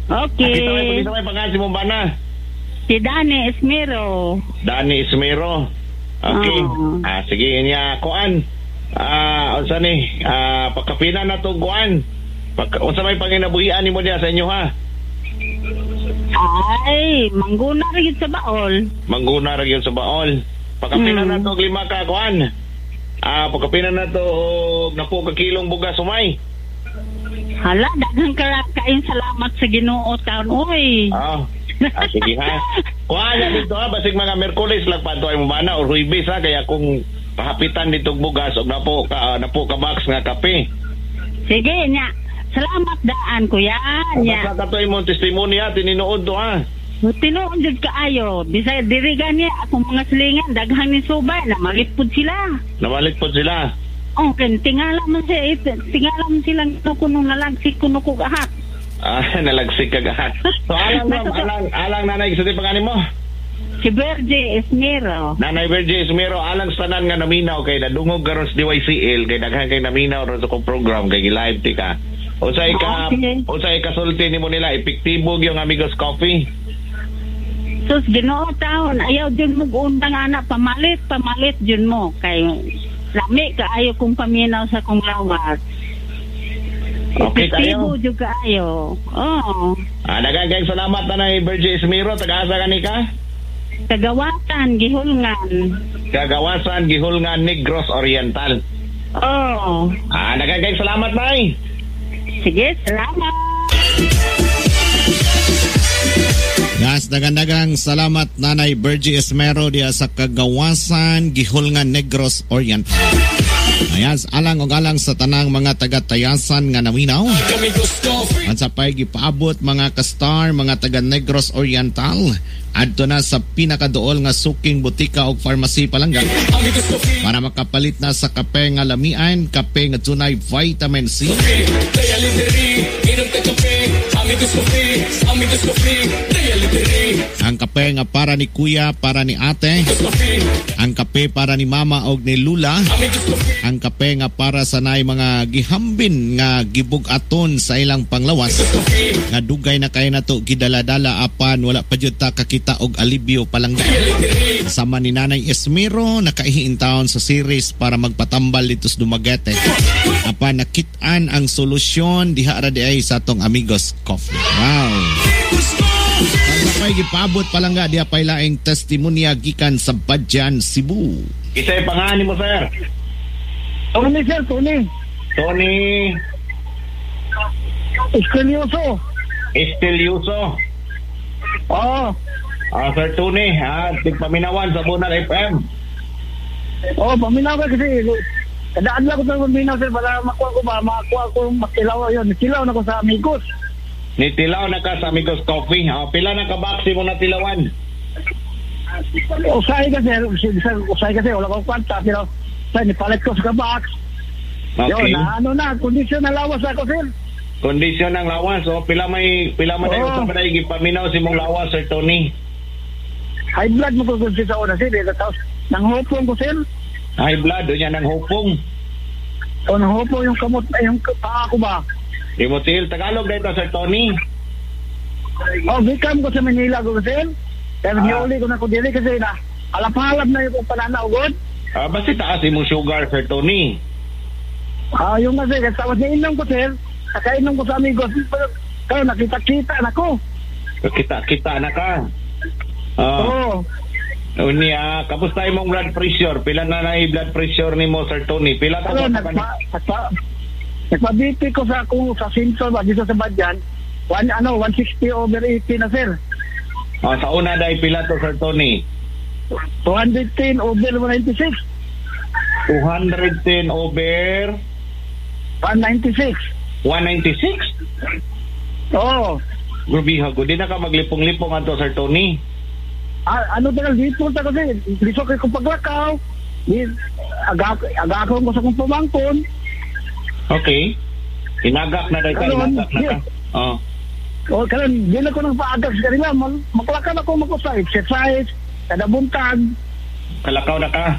Okay. Kita may pangalan si mong bana. Si Dani Esmero. Dani Esmero. Okay. Sige niya kuan. Unsa ni? Pagkapinan na to kuan. Unsa may panginabuhian nimo diha sa inyo ha? Ay, mangguna rin sa baol. Mangguna rin sa baol. Pagkapinan na to 5 ka kuan. Pagkapinan na to napo ka kilong bugas umay. Hala, daghang kain salamat sa Ginoo taon oy. Sige ha. Kuha na dito ha, basig mga Merkulis lang pa ito ay mabana o Ruibis ha, kaya kung pahapitan dito bugas o napo ka box nga kape. Sige nya. Salamat daan kuya nya. Basta katoy mo testimony ha, tininuod to ha. Tinuod jud kaayo. Bisay diri gani akong mga silingan daghang ni subay na malipod sila. Okay, tingala silang kunong nalagsik kuno ko gahat. Nalagsik ka gahat. So alang nanay sa pangani mo? Si Berge Esmero. Nanay Berge Esmero, alang sanan nga naminaw kay nadungog karon sa DYCL kay daghan kay naminaw ron sa program kay live ti ka. Usay ka sulti nimo nila epektibo yung Amigos Coffee. Sus Ginoo taon ayaw jud mo undang anak pamalit jud mo kay lami kaayo kung paminaw sa kong lawas. Okay kayo. Epektibo jud kaayo. Daghang salamat nanay Berge Esmero, taga-asa ka ni ka? Kagawasan Gihulngan Negros Oriental. Daghang salamat nay. Sige, salamat. Yes, dagang salamat nanay Berge Esmero diya sa Kagawasan Gihulngan Negros Oriental. Ayas, alang sa tanang mga taga-tayasan nga naminaw. At sa pay gipaabot mga ka-star, mga taga-Negros Oriental. Adto na sa pinakadool nga suking butika o pharmacy palangga. Para makapalit na sa kape nga lamian, kape nga tunay vitamin C. Ang kape nga para ni kuya, para ni ate. Ang kape para ni mama o ni lula. Ang kape nga para sa nay mga gihambin nga gibug-aton sa ilang panglawas. Nga dugay na kay nato gidaladala apan wala pa jud ta kakita og alibyo palangga. Sama ni Nanay Esmero nakaihintaon sa series para magpatambal dito sa Dumaguete. Apan nakit-an ang solusyon diha ra di ay sa atong Amigos Coffee. Wow. Pagpapay gipabot palangga diha pay laing testimonya gikan sa Badyan, Cebu. Kisay pangalan mo sir? Tony sir, Tony. Estelioso. Sir Tony, tigpaminawan sa Bunal FM. Paminaw kasi kadaan lang ko sa paminaw sir para makuha ko makilaw yun. Nitilaw na ko sa Amigos. Nitilaw na ka sa Amigos Coffee. Pila na kabaksi mo na tilawan? Usay kasi wala ko kwanta pero nipalit ko sa kabox. Okay. Yun, kondisyon na lawas ako sir. Kondisyon ng lawas. Pila man tayo sa paday gipaminaw si mong lawas, Sir Tony? High blood mo ko sa una sir. Tapos nanghopong ko sir. High blood, doon yan nanghopong. Nanghopong yung kamot, yung paa ko ba? Timotil, Tagalog dito, Sir Tony. Bikam ko sa Manila ko sir. Pero niuli ko na ko dili kasi na halap-halap na yung pananaw god. Basta taas mo sugar, Sir Tony. Yung kasi tapos niinom ko sir. Nakainom ko sa Amigos. Kaya nakita-kita na ko. Kita na ka. Unya, kamusta imong blood pressure? Pila na blood pressure nimo, Sir Tony? Pila ta nagpa-BP ko sa Simpson dito sa Badyan. 160/80 na sir. Sa una dai pila to, Sir Tony? 210/196. 210/196. 196? Grabe hago. Di na ka maglipong-lipong ato, Sir Tony. Lipong ta kasi. Lisok ko paglakaw. Agakon ko sa kong pamangkon. Okay. Inagak na dahil ka. Karon, di na ko nang paagak sa kanila. Maglakaw ako sa exercise. Kada buntag. Kalakaw na ka?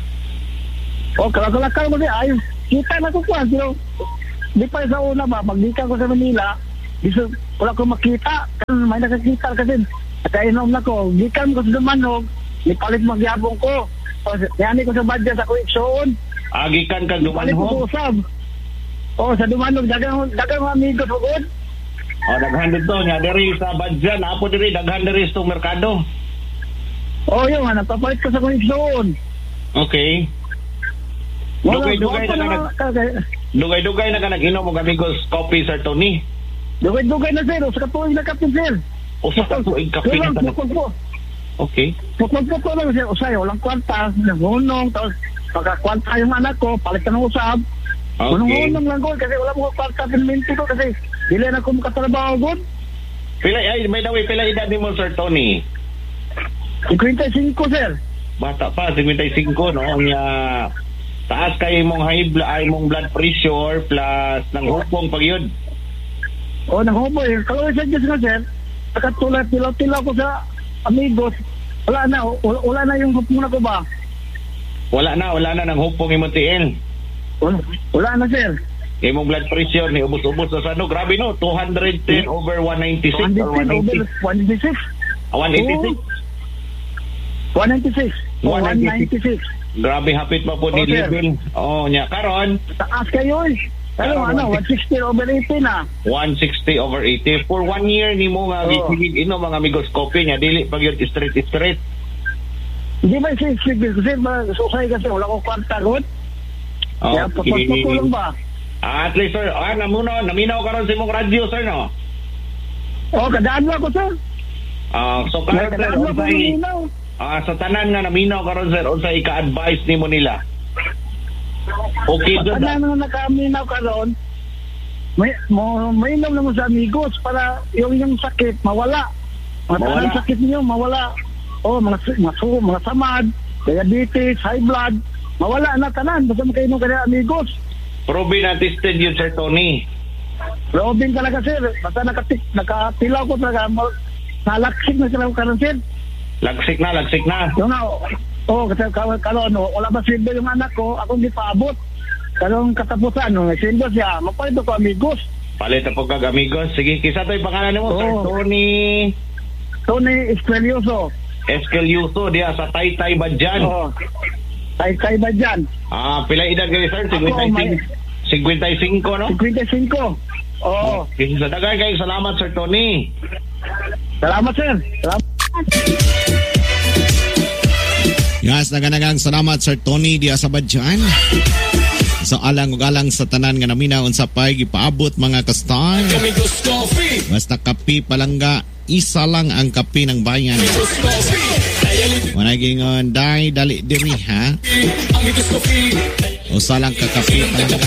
Kalakaw ko siya. Kita na ko kwa. Di pa sa una ba, magdika ko sa Manila, wala ko makita. May nakakita kasi. Nakainom na ko. Gikan ko sa Dumanog. Nipalit magyabong ko. Yani ko sa badya sa koleksyon. Gikan kang Nipalit ko Dumanog? sa usab. Sa Dumanog. Dagang mga amigos ko good. Daghan dito nya diri sa Badyan, apo diri daghan diri sa merkado. Yun, napapalit ko sa koleksyon. Okay. Dugay-dugay na ka nag-inom og amigos coffee, Sir Tony. Dugay na sir, sa katuig na kapin sir. Sa katuig kape na ka. Okay. Pukul lang sir, usay, walang kwarta, nahunong, tapos pagkakwarta yung anak ko, palit ka ng usab. Okay. Hunong lang ko, kasi wala mo kwarta, pinminti ko, kasi dili na ko makatrabaho ko. Pila edad mo, Sir Tony? 55 sir. Bata pa, 55, no? Taas kay mong mong blood pressure plus ng hupong pagyud. Nanghuboy. Kalau sa Diyos nga sir, nakatula ko sa amigos. Wala na yung hupong na ko ba? Wala na ng hupong imong tiil. Wala na sir. Imong blood pressure ni ubos-ubos sa ano, grabe no, 210 over 196 or 196. 186. 196. Grabe hapit pa po ni level. Nya karon taas kayo eh. 160 over 80 na. 160 over 80 for 1 year nimo nga gisigig inom mga amigos coffee nya dili pag yun straight. Hindi ba siya sir susay kasi wala ko kwarta gud. Kaya patulong ba? At least sir, naminaw karon sa imong radyo sir no. Kadaan ko sir. So karon sir, sa tanan nga naminaw karon sir, unsa ika-advise nimo nila? Okay jud. Tanan nga nakaminaw karon. May inom na mo sa amigos para yung sakit mawala. Mga sakit niyo mawala. Mga samad, diabetes, high blood, mawala na tanan basta makainom ka na amigos. Proven na tested yun, Sir Tony. Proven talaga sir. Basta nakatilaw ko talaga. Nalaksik na sila ko karon sir. Lagsik na. Yung kasi kalon, wala ba silbi yung anak ko, akong gipaabot. Kalong katapusan, silbi siya, magpalito ko amigos. Palito po kag amigos. Sige, kisa to'y pangalan mo, Sir Tony Escalioso. Escalioso, diya sa Taytay Badyan. Taytay Badyan. Pila edad kayo, Sir? 55, no? 55. Sa dagay kayo, salamat, Sir Tony. Salamat, sir. Yes, naganagang salamat Sir Tony diya sa Badyan. So alang sa tanan nga naminaw unsa pay gipaabot mga kastar. Basta kape palangga, isa lang ang kape ng bayan. Wala gingon dali diri ha. Usa lang ka kape palangga.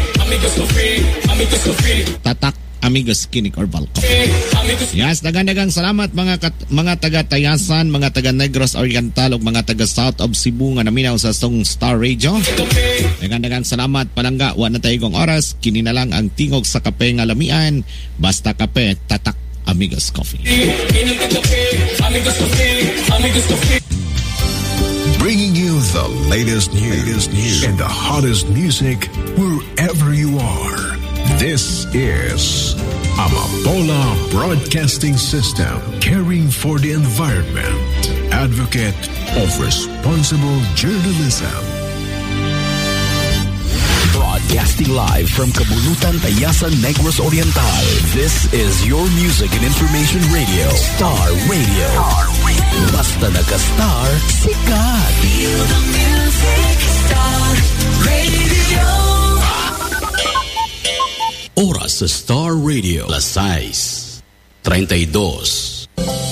Tatak Amigos Kinik or Balco. Yes, dagang salamat mga taga-Tayasan, mga taga-Negros Oriental ug mga taga-South of Cebu nga naminaw sa Song Star Radio. Dagang salamat palangga, wa na tayo kong oras, kini na lang ang tingog sa kape nga lamian, basta kape, tatak Amigos Coffee. Bringing you the latest news and the hottest music wherever you are. This is Amapola Broadcasting System, caring for the environment, advocate of responsible journalism. Broadcasting live from Kabulutan, Tayasan, Negros Oriental. This is your music and information radio, Star Radio. Basta naka-star, sikat. Feel the music, Star Radio. Oras sa Star Radio, 6:32.